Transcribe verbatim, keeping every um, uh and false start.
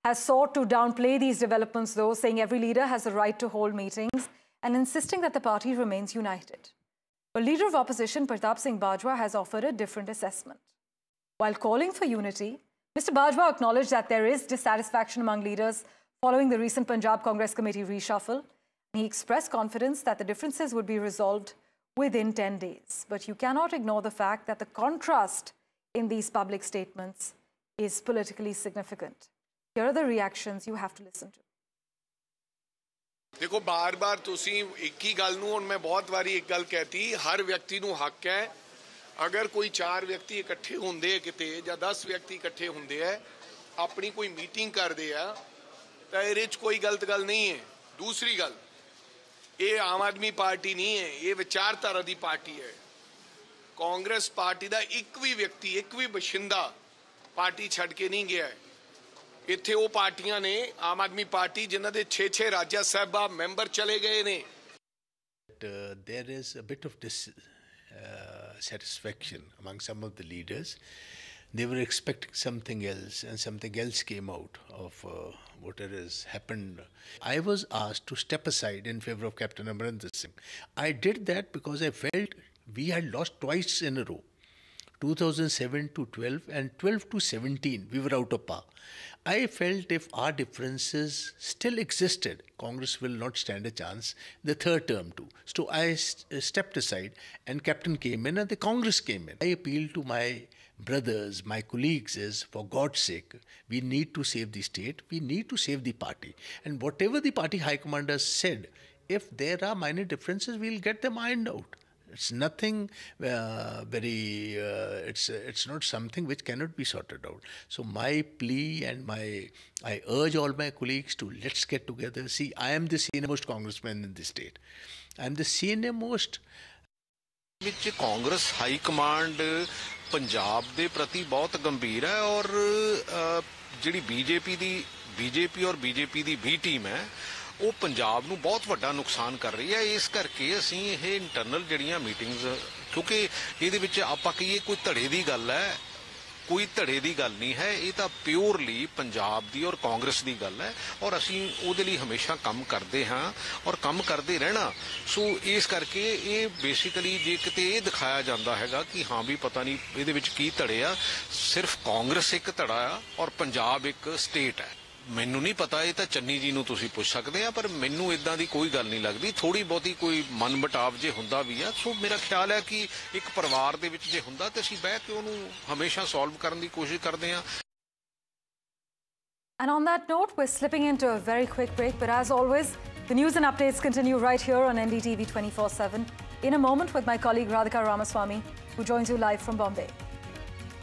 has sought to downplay these developments, though, saying every leader has the right to hold meetings and insisting that the party remains united. But Leader of Opposition Pratap Singh Bajwa has offered a different assessment. While calling for unity, Mister Bajwa acknowledged that there is dissatisfaction among leaders following the recent Punjab Congress Committee reshuffle. He expressed confidence that the differences would be resolved within ten days. But you cannot ignore the fact that the contrast in these public statements is politically significant. Here are the reactions you have to listen to. देखो बार बार तुसी एक ही गल नूं हुण मैं बहुत वारी एक गल कहती हर व्यक्ति नूं हक है अगर कोई चार व्यक्ति इकट्ठे हुंदे किते या दस व्यक्ति इकट्ठे हुंदे है अपनी कोई मीटिंग करदे आ तां इहदे च कोई गलत गल नहीं है। दूसरी गल ये आम आदमी पार्टी नहीं है, ये विचारधारा दी पार्टी है। कांग्रेस पार्टी दा एक भी व्यक्ति एक भी बशिंदा पार्टी छड्ड के नहीं गया है। इत्थे वो पार्टियां ने आम आदमी पार्टी जिन्हां दे छे छे राज्य सभा मैंबर चले गए ने। Uh, there is a bit of dissatisfaction uh, among some of the leaders. They were expecting something else, and something else came out of uh, whatever has happened. I was asked to step aside in favor of Captain Amarinder Singh. I did that because I felt we had lost twice in a row. two thousand seven to twelve and twelve to seventeen, we were out of power. I felt if our differences still existed, Congress will not stand a chance the third term too. So I st stepped aside and Captain came in and the Congress came in. I appeal to my brothers, my colleagues is, for God's sake, we need to save the state, we need to save the party. And whatever the party high commander said, if there are minor differences, we'll get them ironed out. It's nothing uh, very, uh, it's, it's not something which cannot be sorted out. So my plea and my, I urge all my colleagues to let's get together. See, I am the senior most congressman in the state. I am the senior most. ਵਿੱਚ Congress high command Punjab ਦੇ ਪ੍ਰਤੀ ਬਹੁਤ ਗੰਭੀਰ ਹੈ ਔਰ ਜਿਹੜੀ BJP ਦੀ BJP ਔਰ BJP ਦੀ ਵੀ team ਹੈ ਉਹ ਪੰਜਾਬ ਨੂੰ ਬਹੁਤ ਵੱਡਾ ਨੁਕਸਾਨ ਕਰ ਰਹੀ ਹੈ। ਇਸ ਕਰਕੇ ਅਸੀਂ ਇਹ ਇੰਟਰਨਲ ਜਿਹੜੀਆਂ ਮੀਟਿੰਗਸ ਕਿਉਂਕਿ ਇਹਦੇ ਵਿੱਚ ਆਪਾਂ ਕਹੀਏ ਕੋਈ ਧੜੇ ਦੀ ਗੱਲ ਹੈ ਕੋਈ ਧੜੇ ਦੀ ਗੱਲ ਨਹੀਂ ਹੈ ਇਹ ਤਾਂ ਪਿਓਰਲੀ ਪੰਜਾਬ ਦੀ ਔਰ ਕਾਂਗਰਸ ਦੀ ਗੱਲ ਹੈ ਔਰ ਅਸੀਂ ਉਹਦੇ ਲਈ ਹਮੇਸ਼ਾ ਕੰਮ ਕਰਦੇ ਹਾਂ ਔਰ ਕੰਮ ਕਰਦੇ ਰਹਿਣਾ। ਸੋ ਇਸ ਕਰਕੇ ਇਹ ਬੇਸਿਕਲੀ ਜੇ ਕਿਤੇ ਇਹ ਦਿਖਾਇਆ ਜਾਂਦਾ ਹੈਗਾ ਕਿ ਹਾਂ ਵੀ ਪਤਾ ਨਹੀਂ ਇਹਦੇ ਵਿੱਚ ਕੀ ਧੜੇ ਆ ਸਿਰਫ ਕਾਂਗਰਸ ਇੱਕ ਧੜਾ ਆ ਔਰ ਪੰਜਾਬ ਇੱਕ ਸਟੇਟ ਹੈ। ਮੈਨੂੰ ਨਹੀਂ ਪਤਾ ਇਹ ਤਾਂ ਚੰਨੀ ਜੀ ਨੂੰ ਤੁਸੀਂ ਪੁੱਛ ਸਕਦੇ ਆ ਪਰ ਮੈਨੂੰ ਇਦਾਂ ਦੀ ਕੋਈ ਗੱਲ ਨਹੀਂ ਲੱਗਦੀ ਥੋੜੀ ਬਹੁਤੀ ਕੋਈ ਮਨਮਟਾਵ ਜੇ ਹੁੰਦਾ ਵੀ ਆ ਸੋ ਮੇਰਾ ਖਿਆਲ ਹੈ ਕਿ ਇੱਕ ਪਰਿਵਾਰ ਦੇ ਵਿੱਚ ਜੇ ਹੁੰਦਾ ਤੇ ਅਸੀਂ ਬਹਿ ਕੇ ਉਹਨੂੰ ਹਮੇਸ਼ਾ ਸੋਲਵ ਕਰਨ ਦੀ ਕੋਸ਼ਿਸ਼ ਕਰਦੇ ਆ। And on that note, we're slipping into a very quick break, but as always, the news and updates continue right here on N D T V twenty-four seven. In a moment with my colleague Radhika Ramaswamy, who joins you live from Bombay.